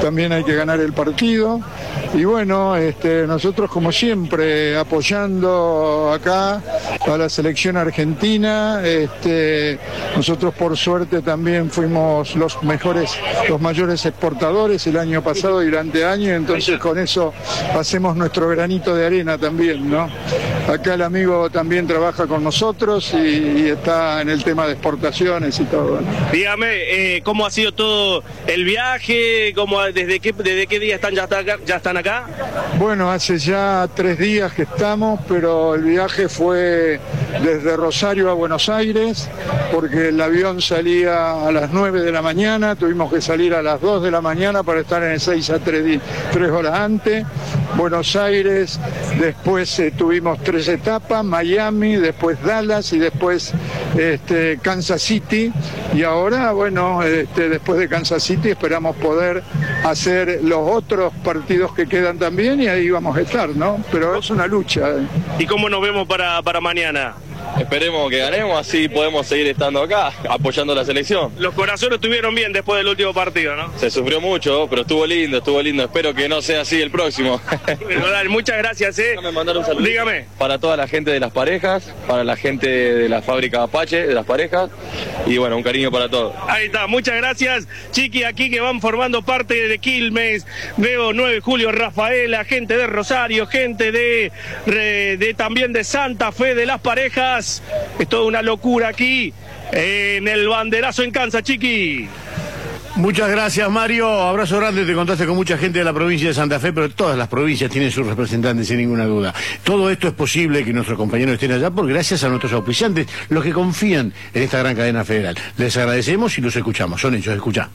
también hay que ganar el partido. Y bueno, nosotros como siempre apoyando acá a la selección argentina. Nosotros por suerte también fuimos los mayores exportadores el año pasado y durante año, entonces con eso hacemos nuestro granito de arena también, ¿no? Acá el amigo también trabaja con nosotros y está en el tema de exportaciones y todo, ¿no? Dígame, ¿cómo ha sido todo el viaje? ¿Desde qué día ya están acá? Bueno, hace ya 3 días que estamos, pero el viaje fue desde Rosario a Buenos Aires, porque el avión salía a las 9 de la mañana, tuvimos que salir a las 2 de la mañana para estar en el 6 a 3 horas antes. Buenos Aires, después tuvimos 3 etapas, Miami, después Dallas y después Kansas City. Y ahora, bueno, después de Kansas City esperamos poder hacer los otros partidos que quedan también y ahí vamos a estar, ¿no? Pero es una lucha. ¿Y cómo nos vemos para mañana? Esperemos que ganemos, así podemos seguir estando acá, apoyando a la selección. Los corazones estuvieron bien después del último partido, ¿no? Se sufrió mucho, pero estuvo lindo. Espero que no sea así el próximo. Bueno, dale, muchas gracias, Déjame mandar un saludo. Dígame. Para toda la gente de las parejas, para la gente de la fábrica Apache, de las parejas, y bueno, un cariño para todos. Ahí está, muchas gracias, Chiqui, aquí que van formando parte de Quilmes. Veo 9 de julio, Rafaela, gente de Rosario, gente de también de Santa Fe, de las parejas. Es toda una locura aquí en el banderazo en Kansas, Chiqui. Muchas gracias, Mario. Abrazo grande. Te contaste con mucha gente de la provincia de Santa Fe, pero todas las provincias tienen sus representantes, sin ninguna duda. Todo esto es posible que nuestros compañeros estén allá por gracias a nuestros auspiciantes, los que confían en esta gran cadena federal. Les agradecemos y los escuchamos. Son ellos, escuchá.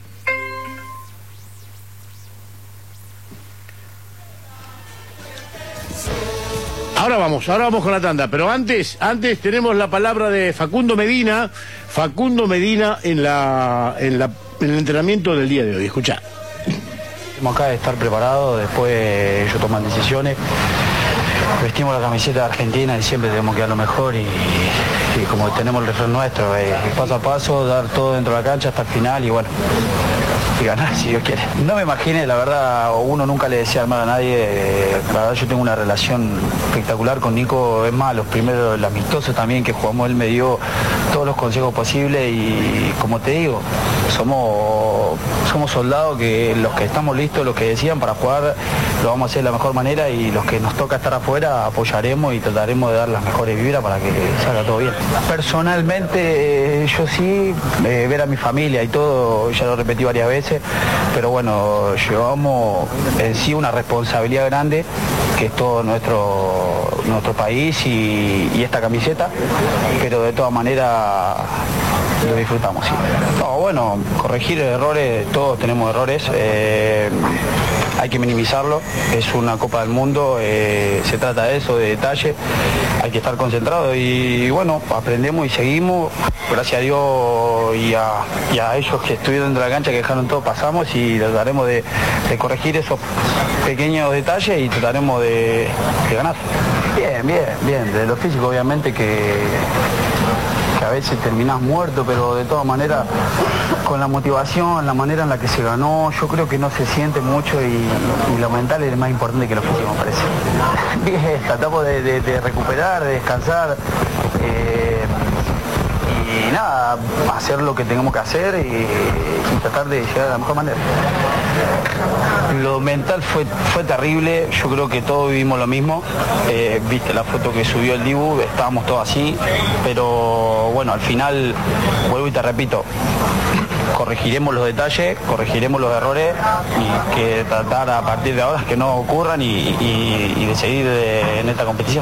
Ahora vamos con la tanda, pero antes tenemos la palabra de Facundo Medina en el entrenamiento del día de hoy. Escuchá. Tenemos acá de estar preparados, después ellos toman decisiones, vestimos la camiseta de Argentina y siempre tenemos que dar lo mejor y como tenemos el refrán nuestro, paso a paso, dar todo dentro de la cancha hasta el final y bueno, y ganar si Dios quiere. No me imaginé, la verdad, uno nunca le desea mal a nadie, la verdad yo tengo una relación espectacular con Nico, es más, los primeros, el amistoso también que jugamos, él me dio todos los consejos posibles y como te digo, somos soldados que los que estamos listos, los que decían para jugar, lo vamos a hacer de la mejor manera y los que nos toca estar afuera apoyaremos y trataremos de dar las mejores vibras para que salga todo bien. Personalmente yo sí, ver a mi familia y todo, ya lo repetí varias veces, pero bueno, llevamos en sí una responsabilidad grande que es todo nuestro país y esta camiseta, pero de todas maneras lo disfrutamos, sí. No, bueno, corregir errores, todos tenemos errores, hay que minimizarlo, es una Copa del Mundo, se trata de eso, de detalle, hay que estar concentrado y bueno, aprendemos y seguimos, gracias a Dios y a ellos que estuvieron dentro de la cancha, que dejaron todo, pasamos y trataremos de corregir esos pequeños detalles y trataremos de ganar. Bien, de lo físico obviamente que a veces terminás muerto, pero de todas maneras con la motivación, la manera en la que se ganó, yo creo que no se siente mucho y lo mental es más importante que lo físico, me parece. Bien, tratamos de recuperar, de descansar y nada, hacer lo que tengamos que hacer y tratar de llegar de la mejor manera. Lo mental fue terrible, yo creo que todos vivimos lo mismo, viste la foto que subió el Dibu, estábamos todos así, pero bueno, al final, vuelvo y te repito, corregiremos los detalles, corregiremos los errores y que tratar a partir de ahora que no ocurran y de seguir en esta competición.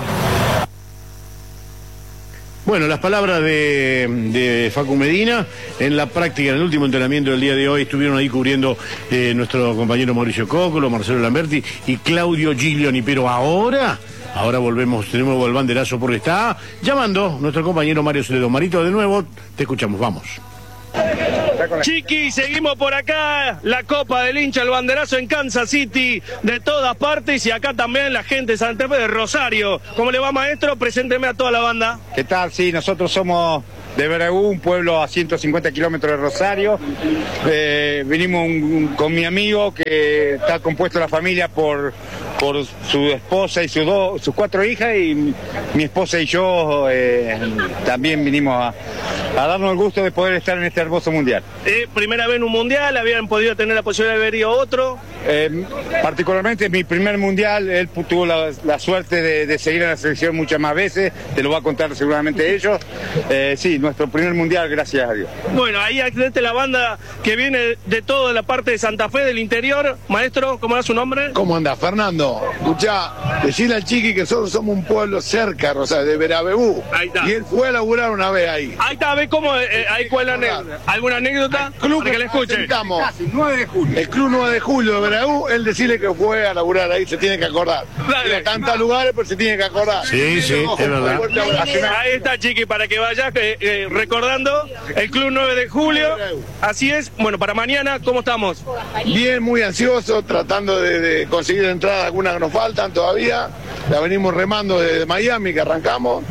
Bueno, las palabras de Facu Medina, en la práctica, en el último entrenamiento del día de hoy, estuvieron ahí cubriendo nuestro compañero Mauricio Cócolo, Marcelo Lamberti y Claudio Giglioni, pero ahora volvemos, tenemos el banderazo porque está llamando nuestro compañero Mario Celedón. Marito, de nuevo, te escuchamos, vamos. Chiqui, seguimos por acá, la Copa del Hincha, el banderazo en Kansas City, de todas partes, y acá también la gente de Santa Fe de Rosario. ¿Cómo le va, maestro? Presénteme a toda la banda. ¿Qué tal? Sí, nosotros somos de Beraú, un pueblo a 150 kilómetros de Rosario. Venimos con mi amigo, que está compuesto la familia por su esposa y sus 4 hijas, y mi esposa y yo también vinimos a darnos el gusto de poder estar en este hermoso mundial. Primera vez en un mundial, habían podido tener la posibilidad de haber ido a otro. Particularmente mi primer mundial, él tuvo la suerte de seguir a la selección muchas más veces, te lo va a contar seguramente ellos. Sí, nuestro primer mundial, gracias a Dios. Bueno, ahí accede la banda que viene de toda la parte de Santa Fe, del interior. Maestro, ¿cómo era su nombre? ¿Cómo anda, Fernando? Escuchá, decirle al Chiqui que nosotros somos un pueblo cerca, Rosario, de Beraú. Ahí está. Y él fue a laburar una vez ahí. Ahí está, ¿ves cómo? Ahí cuál la anécdota. ¿Alguna anécdota? Club para que le escuche. Casi, 9 de julio. El Club 9 de Julio de Beraú, él decirle que fue a laburar ahí, se tiene que acordar. Dale. De tantos lugares, pero se tiene que acordar. Sí, sí, es verdad. Ahí está, Chiqui, para que vayas recordando el Club 9 de Julio. Así es. Bueno, para mañana, ¿cómo estamos? Bien, muy ansioso, tratando de conseguir entradas, algunas que nos faltan todavía. La venimos remando desde Miami, que arrancamos.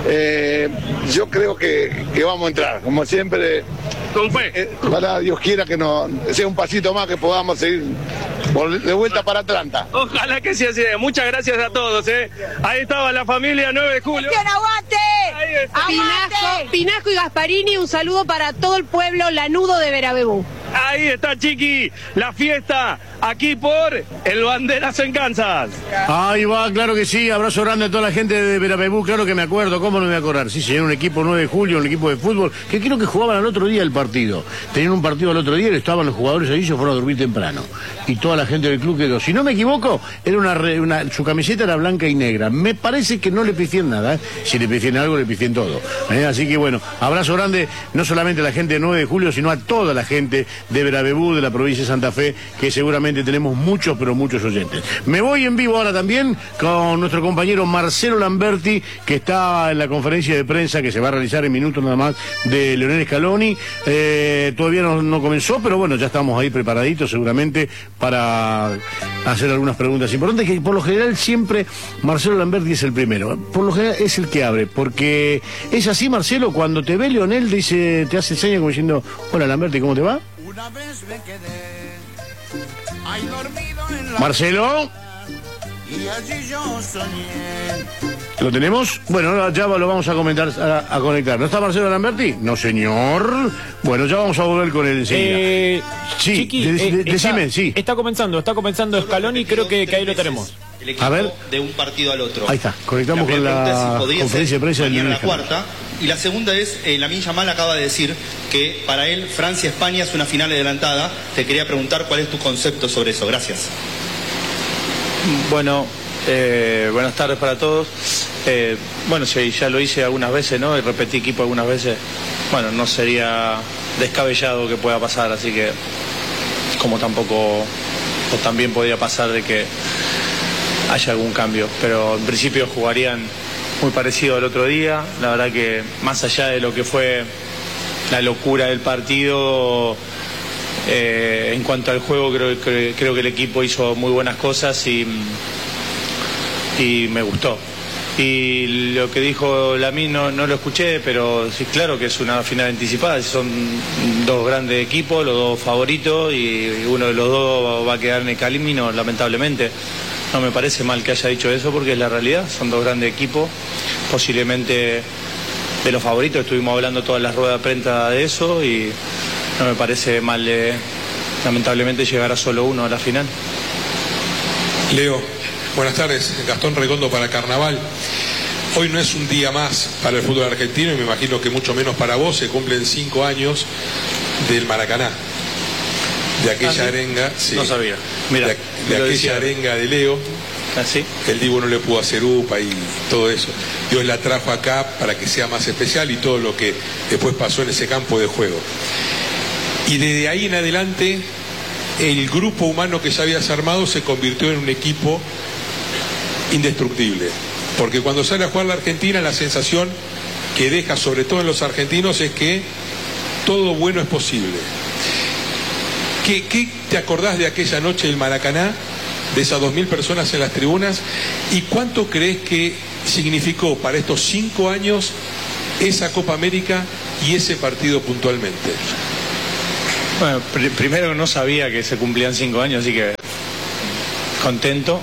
Yo creo que vamos a entrar, como siempre. Con fe. Ojalá Dios quiera que nos sea un pasito más, que podamos seguir de vuelta para Atlanta. Ojalá que sea así. Muchas gracias a todos. Ahí estaba la familia 9 de Julio. ¡Aguante! Ahí está. Pinajo y Gasparini, un saludo para todo el pueblo lanudo de Beraú. Ahí está, Chiqui, la fiesta aquí por el Banderas en Kansas. Ahí va, claro que sí, abrazo grande a toda la gente de Beraú, claro que me acuerdo, ¿cómo no me voy a acordar? Sí, señor, un equipo 9 de julio, un equipo de fútbol, que creo que jugaban al otro día el partido. Tenían un partido al otro día, estaban los jugadores ahí, se fueron a dormir temprano. Y toda la gente del club quedó. Si no me equivoco, era su camiseta era blanca y negra. Me parece que no le pifié nada, ¿eh? Si le pifié algo, le pifié en todo. Así que bueno, abrazo grande, no solamente a la gente de 9 de julio, sino a toda la gente de Beraú, de la provincia de Santa Fe, que seguramente tenemos muchos, pero muchos oyentes. Me voy en vivo ahora también con nuestro compañero Marcelo Lamberti, que está en la conferencia de prensa que se va a realizar en minutos nada más de Lionel Scaloni. Todavía no comenzó, pero bueno, ya estamos ahí preparaditos seguramente para hacer algunas preguntas importantes, que por lo general siempre Marcelo Lamberti es el primero. Por lo general es el que abre, porque es así, Marcelo, cuando te ve Lionel te hace señas como diciendo: hola Lamberti, ¿cómo te va? Una vez me quedé ahí dormido en la Marcelo. Y allí yo soñé. ¿Lo tenemos? Bueno, ya lo vamos a comentar, a conectar. ¿No está Marcelo Lamberti? No, señor. Bueno, ya vamos a volver con él enseguida. Sí, Chiqui, decime, sí. Está comenzando Scaloni, creo que ahí lo tenemos. El equipo de un partido al otro. Ahí está, conectamos con la conferencia de prensa del la cuarta. Y la segunda es, Lamine Yamal acaba de decir que para él Francia-España es una final adelantada. Te quería preguntar cuál es tu concepto sobre eso. Gracias. Bueno, buenas tardes para todos. Bueno, sí, ya lo hice algunas veces, ¿no? Y repetí equipo algunas veces. Bueno, no sería descabellado que pueda pasar, así que como tampoco, o también podría pasar de que haya algún cambio, pero en principio jugarían muy parecido al otro día. La verdad que más allá de lo que fue la locura del partido, en cuanto al juego creo que el equipo hizo muy buenas cosas y me gustó. Y lo que dijo Lamine no lo escuché, pero sí, claro que es una final anticipada. Son dos grandes equipos, los dos favoritos, y uno de los dos va a quedar en el camino, lamentablemente. No me parece mal que haya dicho eso, porque es la realidad. Son dos grandes equipos, posiblemente de los favoritos. Estuvimos hablando todas las ruedas de prensa de eso y no me parece mal, lamentablemente, llegar a solo uno a la final. Leo, buenas tardes. Gastón Redondo para Carnaval. Hoy no es un día más para el fútbol argentino, y me imagino que mucho menos para vos. Se cumplen 5 años del Maracaná, de aquella arenga. Sí, no sabía. Mira, de aquella arenga de Leo. ¿Sí? El Divo no le pudo hacer UPA y todo eso. Dios la trajo acá para que sea más especial, y todo lo que después pasó en ese campo de juego. Y desde ahí en adelante, el grupo humano que ya habías armado se convirtió en un equipo indestructible. Porque cuando sale a jugar la Argentina, la sensación que deja, sobre todo en los argentinos, es que todo bueno es posible. ¿Qué te acordás de aquella noche del Maracaná, de esas 2000 personas en las tribunas? ¿Y cuánto crees que significó para estos 5 años esa Copa América y ese partido puntualmente? Bueno, primero no sabía que se cumplían 5 años, así que contento.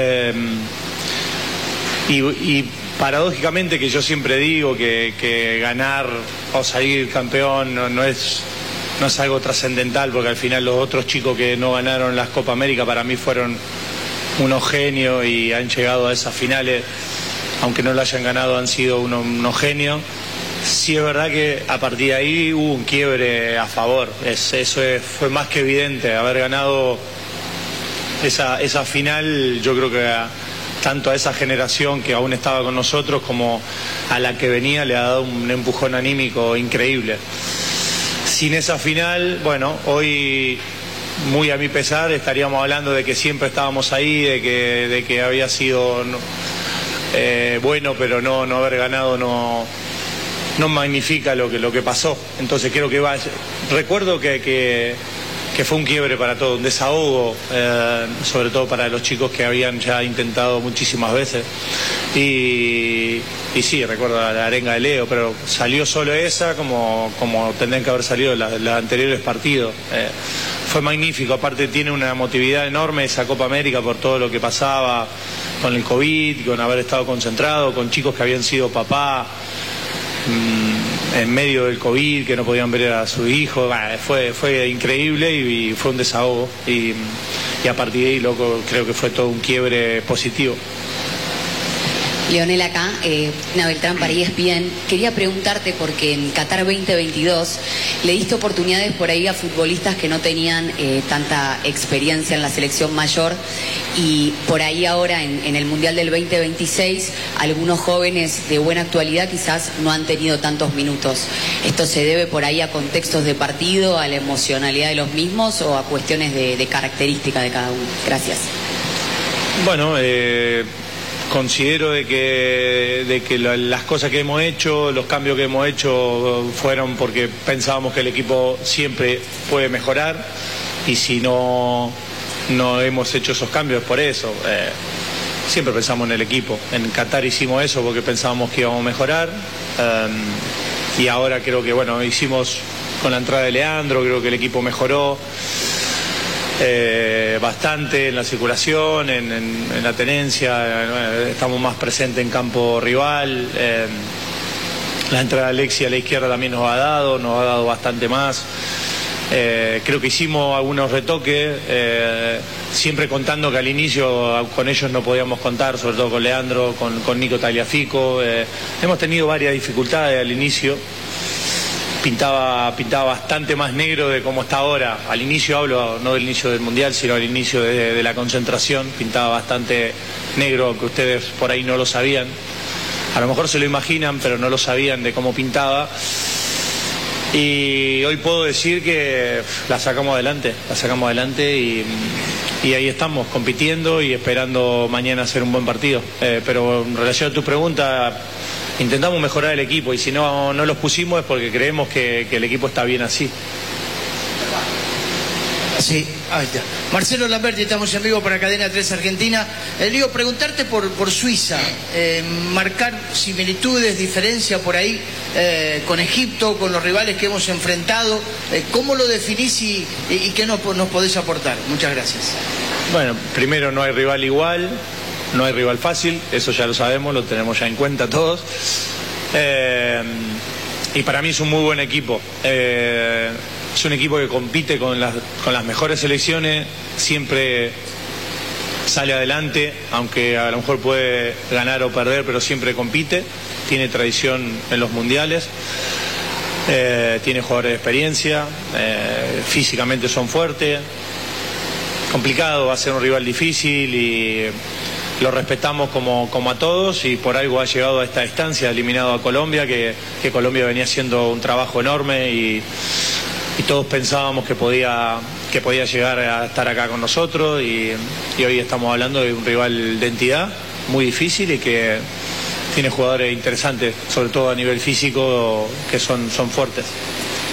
Y paradójicamente, que yo siempre digo que ganar o salir campeón no es algo trascendental, porque al final los otros chicos que no ganaron las Copa América para mí fueron unos genios y han llegado a esas finales, aunque no lo hayan ganado, han sido unos genios. Sí es verdad que a partir de ahí hubo un quiebre a favor, fue más que evidente. Haber ganado esa final, yo creo que tanto a esa generación que aún estaba con nosotros como a la que venía le ha dado un empujón anímico increíble. Sin esa final, bueno, hoy, muy a mi pesar, estaríamos hablando de que siempre estábamos ahí, de que había sido bueno, pero no haber ganado no magnifica lo que pasó. Entonces creo que recuerdo que fue un quiebre para todos, un desahogo, sobre todo para los chicos que habían ya intentado muchísimas veces. Y sí, recuerdo la arenga de Leo, pero salió solo esa como tendrían que haber salido los anteriores partidos. Fue magnífico, aparte tiene una emotividad enorme esa Copa América por todo lo que pasaba con el COVID, con haber estado concentrado, con chicos que habían sido papá en medio del COVID, que no podían ver a su hijo. Fue increíble y fue un desahogo, y a partir de ahí creo que fue todo un quiebre positivo. Leonel acá, Ana Beltrán para ESPN. Quería preguntarte, porque en Qatar 2022 le diste oportunidades por ahí a futbolistas que no tenían tanta experiencia en la selección mayor, y por ahí ahora en el Mundial del 2026 algunos jóvenes de buena actualidad quizás no han tenido tantos minutos. ¿Esto se debe por ahí a contextos de partido, a la emocionalidad de los mismos o a cuestiones de característica de cada uno? Gracias. Bueno, considero de que las cosas que hemos hecho, los cambios que hemos hecho fueron porque pensábamos que el equipo siempre puede mejorar, y si no hemos hecho esos cambios por eso. Siempre pensamos en el equipo. En Qatar hicimos eso porque pensábamos que íbamos a mejorar, y ahora creo que hicimos con la entrada de Leandro, creo que el equipo mejoró bastante en la circulación, en la tenencia, estamos más presentes en campo rival. La entrada de Alexis a la izquierda también nos ha dado bastante más. Creo que hicimos algunos retoques, siempre contando que al inicio con ellos no podíamos contar, sobre todo con Leandro, con Nico Tagliafico. Hemos tenido varias dificultades al inicio. Pintaba bastante más negro de cómo está ahora. Al inicio hablo, no del inicio del Mundial, sino al inicio de la concentración. Pintaba bastante negro, que ustedes por ahí no lo sabían. A lo mejor se lo imaginan, pero no lo sabían de cómo pintaba. Y hoy puedo decir que la sacamos adelante y ahí estamos compitiendo y esperando mañana hacer un buen partido. Pero en relación a tu pregunta, intentamos mejorar el equipo, y si no los pusimos es porque creemos que el equipo está bien así. Sí, ahí está. Marcelo Lamberti, estamos en vivo para Cadena 3 Argentina. Digo, preguntarte por Suiza, marcar similitudes, diferencia por ahí con Egipto, con los rivales que hemos enfrentado. ¿Cómo lo definís y qué nos podés aportar? Muchas gracias. Bueno, primero, no hay rival igual, no hay rival fácil, eso ya lo sabemos, lo tenemos ya en cuenta todos. Y para mí es un muy buen equipo. Es un equipo que compite con las mejores selecciones, siempre sale adelante, aunque a lo mejor puede ganar o perder, pero siempre compite. Tiene tradición en los mundiales, tiene jugadores de experiencia, físicamente son fuertes. Complicado, va a ser un rival difícil y lo respetamos como a todos, y por algo ha llegado a esta instancia, eliminado a Colombia, que Colombia venía haciendo un trabajo enorme y todos pensábamos que podía llegar a estar acá con nosotros, y hoy estamos hablando de un rival de entidad muy difícil y que tiene jugadores interesantes, sobre todo a nivel físico, que son fuertes.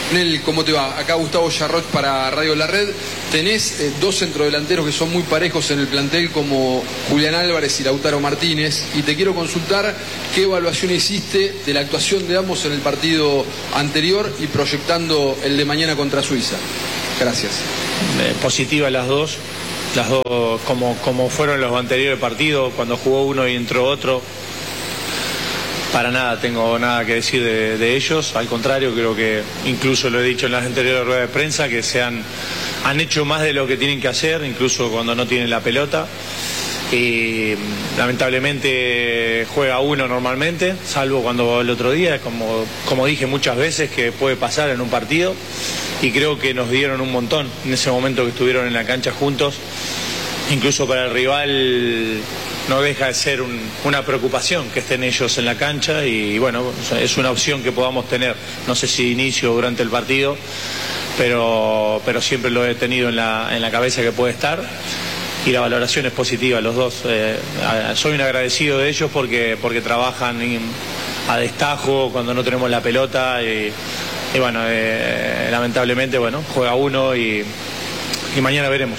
Nel, ¿cómo te va? Acá Gustavo Yarroch para Radio La Red. Tenés dos centrodelanteros que son muy parejos en el plantel como Julián Álvarez y Lautaro Martínez, y te quiero consultar qué evaluación hiciste de la actuación de ambos en el partido anterior y proyectando el de mañana contra Suiza. Gracias. Positiva las dos como fueron los anteriores partidos, cuando jugó uno y entró otro. Para nada tengo nada que decir de ellos, al contrario, creo que incluso lo he dicho en las anteriores ruedas de prensa, que han hecho más de lo que tienen que hacer, incluso cuando no tienen la pelota. Y lamentablemente juega uno normalmente, salvo cuando el otro día, como dije muchas veces, que puede pasar en un partido, y creo que nos dieron un montón en ese momento que estuvieron en la cancha juntos. Incluso para el rival no deja de ser una preocupación que estén ellos en la cancha, y bueno, es una opción que podamos tener, no sé si inicio o durante el partido, pero siempre lo he tenido en la cabeza que puede estar, y la valoración es positiva, los dos. Soy un agradecido de ellos porque trabajan a destajo cuando no tenemos la pelota, y bueno, lamentablemente, bueno, juega uno y mañana veremos.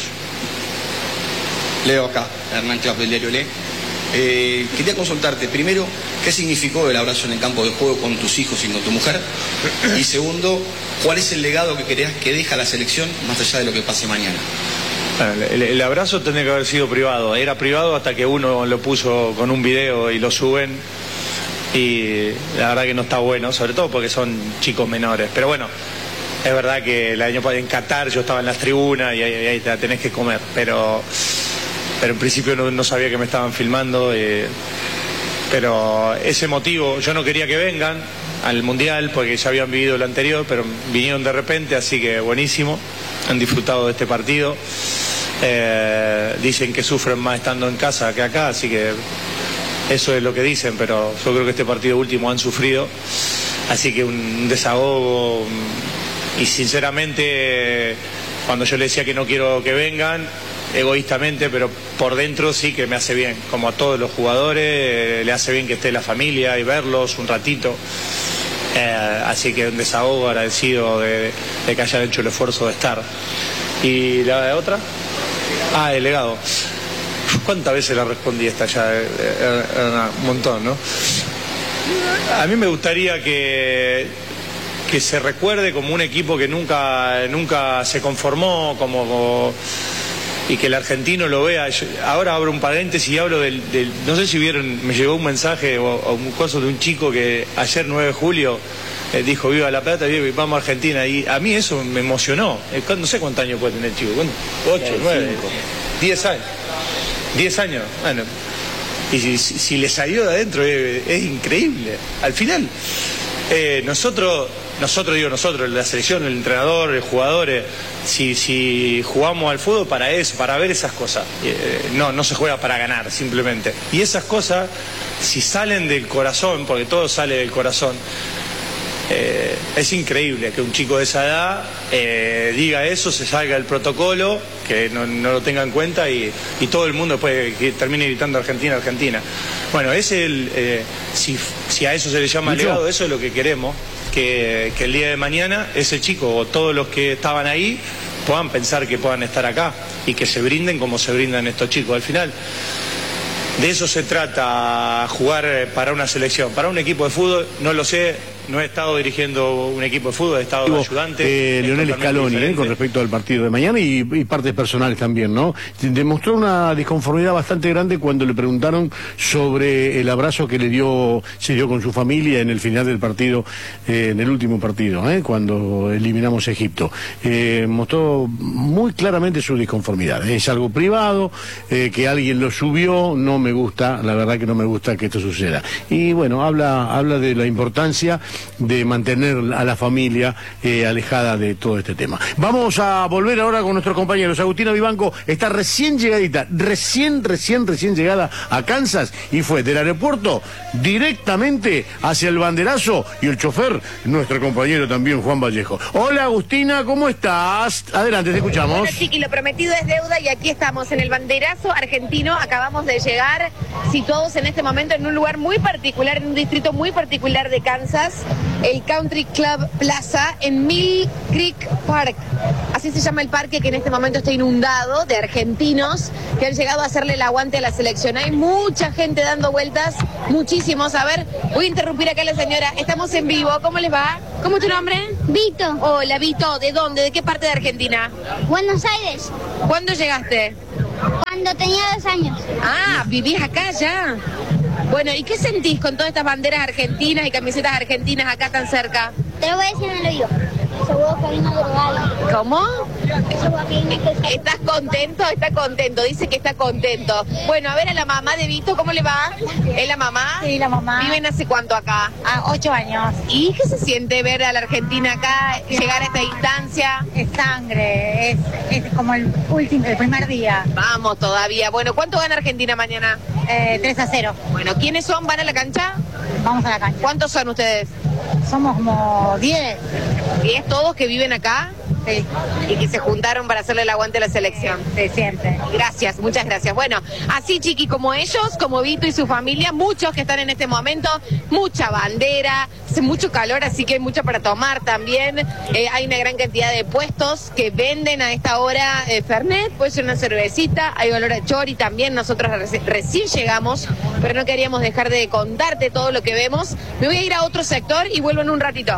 Leo acá, Hernán Claus del diario Le. Quería consultarte, primero, ¿qué significó el abrazo en el campo de juego con tus hijos y con tu mujer? Y segundo, ¿cuál es el legado que creas que deja la selección más allá de lo que pase mañana? Bueno, el abrazo tendría que haber sido privado. Era privado hasta que uno lo puso con un video y lo suben. Y la verdad que no está bueno, sobre todo porque son chicos menores. Pero bueno, es verdad que el año pasado en Qatar yo estaba en las tribunas y ahí te la tenés que comer. Pero en principio no sabía que me estaban filmando. Pero ese motivo, yo no quería que vengan al Mundial porque ya habían vivido lo anterior, pero vinieron de repente, así que buenísimo. Han disfrutado de este partido. Dicen que sufren más estando en casa que acá, así que eso es lo que dicen, pero yo creo que este partido último han sufrido, así que un desahogo. Y sinceramente, cuando yo le decía que no quiero que vengan, egoístamente, pero por dentro sí que me hace bien, como a todos los jugadores, le hace bien que esté la familia y verlos un ratito. Así que un desahogo, agradecido de que hayan hecho el esfuerzo de estar. ¿Y la otra? El legado. ¿Cuántas veces la respondí esta ya? Un montón, ¿no? A mí me gustaría que se recuerde como un equipo que nunca se conformó, y que el argentino lo vea. Ahora abro un paréntesis y hablo del no sé si vieron, me llegó un mensaje o un coso de un chico que ayer 9 de julio dijo viva La Plata, vamos a Argentina, y a mí eso me emocionó. No sé cuántos años puede tener el chico, 8, 9, 10 años. 10 años, bueno, y si le salió de adentro es increíble. Al final, nosotros, la selección, el entrenador, el jugador, si jugamos al fútbol para eso, para ver esas cosas, no se juega para ganar simplemente. Y esas cosas, si salen del corazón, porque todo sale del corazón, es increíble que un chico de esa edad diga eso, se salga del protocolo, que no lo tenga en cuenta, y todo el mundo después que termine gritando Argentina, Argentina. Bueno, si a eso se le llama legado, eso es lo que queremos, que el día de mañana ese chico o todos los que estaban ahí puedan pensar que puedan estar acá y que se brinden como se brindan estos chicos. Al final, de eso se trata, jugar para una selección. Para un equipo de fútbol, no lo sé, no he estado dirigiendo un equipo de fútbol, he estado de ayudante. Lionel Scaloni, con respecto al partido de mañana y partes personales también, ¿no? Demostró una disconformidad bastante grande cuando le preguntaron sobre el abrazo que se dio con su familia en el final del partido, en el último partido, cuando eliminamos a Egipto. Mostró muy claramente su disconformidad. Es algo privado, que alguien lo subió, no me gusta, la verdad que no me gusta que esto suceda. Y bueno, habla de la importancia de mantener a la familia alejada de todo este tema. Vamos a volver ahora con nuestros compañeros. Agustina Vivanco está recién llegadita, recién llegada a Kansas, y fue del aeropuerto directamente hacia el banderazo, y el chofer, nuestro compañero también, Juan Vallejo. Hola Agustina, ¿cómo estás? Adelante, te escuchamos. Bueno, Chiqui, lo prometido es deuda, y aquí estamos en el banderazo argentino. Acabamos de llegar, situados en este momento en un lugar muy particular, en un distrito muy particular de Kansas. el Country Club Plaza en Mill Creek Park. Así se llama el parque que en este momento está inundado de argentinos que han llegado a hacerle el aguante a la selección. Hay mucha gente dando vueltas, muchísimos. A ver, voy a interrumpir acá a la señora. Estamos en vivo. ¿Cómo les va? ¿Cómo es tu nombre? Vito. Hola, Vito. ¿De dónde? ¿De qué parte de Argentina? Buenos Aires. ¿Cuándo llegaste? Cuando tenía 2 años. Ah, ¿vivís acá ya? Bueno, ¿y qué sentís con todas estas banderas argentinas y camisetas argentinas acá tan cerca? Te lo voy a decir en el oído. Ese huevo que vino drogado. ¿Cómo? Ese huevo que vino drogado. ¿Estás contento? Está contento, dice que está contento. Bueno, a ver a la mamá de Vito, ¿cómo le va? ¿Es la mamá? Sí, la mamá. ¿Viven hace cuánto acá? 8 años. ¿Y qué se siente ver a la Argentina acá, llegar a esta instancia? Es sangre, es como el primer día. Vamos todavía. Bueno, ¿cuánto gana Argentina mañana? 3-0. Bueno, ¿quiénes son? ¿Van a la cancha? Vamos a la cancha. ¿Cuántos son ustedes? Somos como 10. ¿10 todos que viven acá? Sí. Y que se juntaron para hacerle el aguante a la selección. Sí, siempre. Gracias, muchas gracias. Bueno, así Chiqui, como ellos, como Vito y su familia, muchos que están en este momento, mucha bandera, hace mucho calor, así que hay mucho para tomar también. Hay una gran cantidad de puestos que venden a esta hora Fernet, puede ser una cervecita, hay olor a chori también, nosotros recién llegamos, pero no queríamos dejar de contarte todo lo que vemos. Me voy a ir a otro sector y vuelvo en un ratito.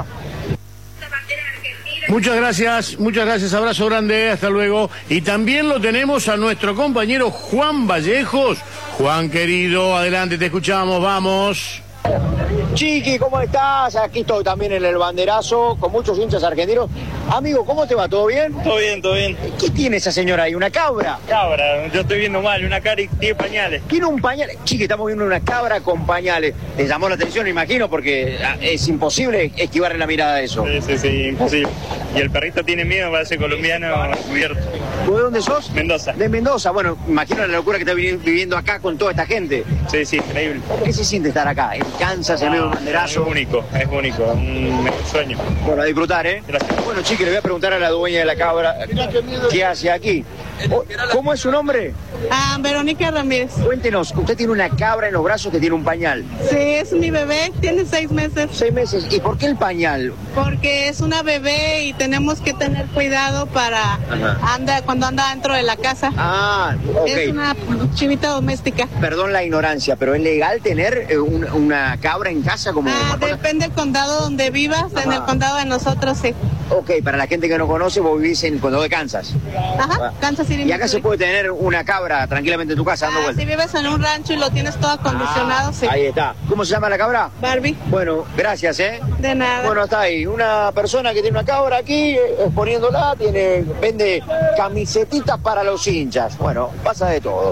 Muchas gracias, abrazo grande, hasta luego. Y también lo tenemos a nuestro compañero Juan Vallejos. Juan querido, adelante, te escuchamos, vamos. Chiqui, ¿cómo estás? Aquí estoy también en el banderazo, con muchos hinchas argentinos. Amigo, ¿cómo te va? ¿Todo bien? Todo bien, todo bien. ¿Qué tiene esa señora ahí? ¿Una cabra? Cabra, yo estoy viendo mal, una cara y tiene pañales. Tiene un pañal. Chiqui, estamos viendo una cabra con pañales. Te llamó la atención, me imagino, porque es imposible esquivarle la mirada a eso. Sí, imposible. Y el perrito tiene miedo, parece colombiano cubierto. ¿De dónde sos? Mendoza. De Mendoza. Bueno, imagino la locura que estás viviendo acá con toda esta gente. Sí, increíble. ¿Qué se siente estar acá? En Kansas, en medio de un banderazo. Es único, un sueño. Bueno, a disfrutar, ¿eh? Gracias. Bueno, Chiqui, le voy a preguntar a la dueña de la cabra qué hace aquí. ¿Cómo es su nombre? Verónica Ramírez. Cuéntenos, usted tiene una cabra en los brazos que tiene un pañal. Sí, es mi bebé, tiene 6 meses. 6 meses. ¿Y por qué el pañal? Porque es una bebé y tenemos que tener cuidado para cuando anda dentro de la casa. Ah, ok. Es una chivita doméstica. Perdón la ignorancia, pero ¿es legal tener una cabra en casa como depende del condado donde vivas. En el condado de nosotros sí. Ok, para la gente que no conoce, vos vivís en el condado de Kansas. Ajá, Kansas City. Y acá se puede tener una cabra tranquilamente en tu casa dando vueltas. Si vives en un rancho y lo tienes todo acondicionado, sí. Ahí está. ¿Cómo se llama la cabra? Barbie. Bueno, gracias, ¿eh? De nada. Bueno, está ahí. Una persona que tiene una cabra aquí, exponiéndola, vende camisetitas para los hinchas. Bueno, pasa de todo.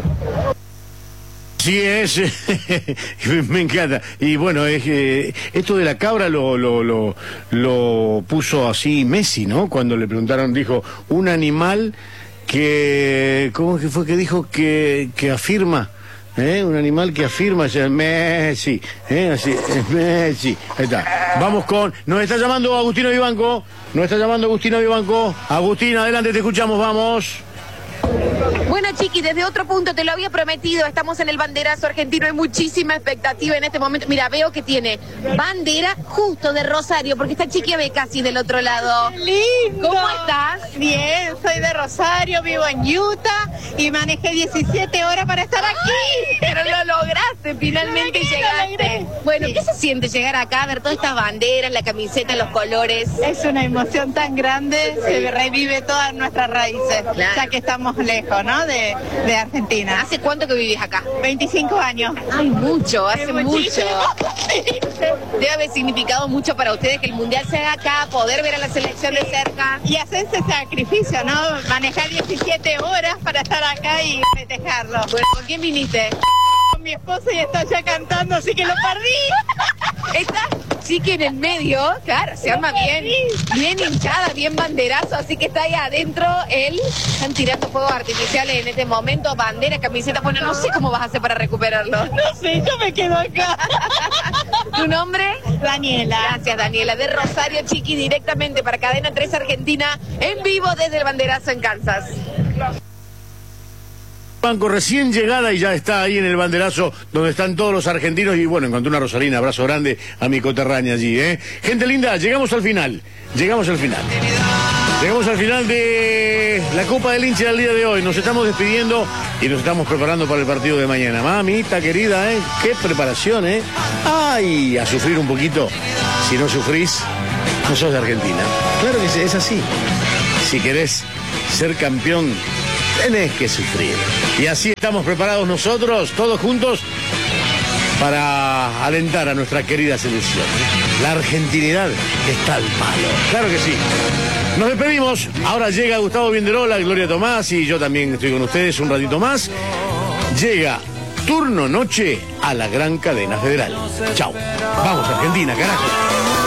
Sí es, me encanta. Y bueno, esto de la cabra lo puso así Messi, ¿no? Cuando le preguntaron, dijo, un animal que, ¿cómo que fue que dijo que afirma? Un animal que afirma, Messi, así, Messi. Ahí está. Vamos nos está llamando Agustino Vivanco. Agustín, adelante, te escuchamos, vamos. Bueno, Chiqui, desde otro punto, te lo había prometido, estamos en el banderazo argentino, hay muchísima expectativa en este momento. Mira, veo que tiene bandera justo de Rosario, porque esta Chiqui ve casi del otro lado. ¡Qué lindo! ¿Cómo estás? Bien, soy de Rosario, vivo en Utah y manejé 17 horas para estar aquí. Pero lo lograste, finalmente llegaste. Bueno, ¿qué se siente llegar acá, ver todas estas banderas, la camiseta, los colores? Es una emoción tan grande, se revive todas nuestras raíces, ya que estamos lejos, ¿no? De Argentina. ¿Hace cuánto que vivís acá? 25 años. Ay, mucho, hace mucho. Sí. Debe haber significado mucho para ustedes que el Mundial se haga acá, poder ver a la selección de cerca. Y hacer ese sacrificio, ¿no? Manejar 17 horas para estar acá y festejarlo. Bueno, ¿con quién viniste? Con mi esposo y está ya cantando, así que lo perdí. Esta Chiqui en el medio, claro, se arma bien hinchada, bien banderazo, así que está ahí adentro él. Están tirando fuegos artificiales en este momento, banderas, camisetas. Bueno, no sé cómo vas a hacer para recuperarlo. No sé, yo me quedo acá. ¿Tu nombre? Daniela. Gracias, Daniela. De Rosario, Chiqui, directamente para Cadena 3 Argentina, en vivo desde el banderazo en Kansas. Banco recién llegada y ya está ahí en el banderazo donde están todos los argentinos y bueno, encontré una Rosalina, abrazo grande a mi coterránea allí, ¿eh? Gente linda, llegamos al final de la Copa del Hincha del día de hoy, nos estamos despidiendo y nos estamos preparando para el partido de mañana. Mamita querida, qué preparación, ay, a sufrir un poquito, si no sufrís, no sos de Argentina. Claro que es así, si querés ser campeón, tenés que sufrir. Y así estamos preparados nosotros, todos juntos, para alentar a nuestra querida selección. La argentinidad está al palo. Claro que sí. Nos despedimos. Ahora llega Gustavo Bienderola, Gloria Tomás y yo también estoy con ustedes un ratito más. Llega Turno Noche a la Gran Cadena Federal. Chau. Vamos, Argentina, carajo.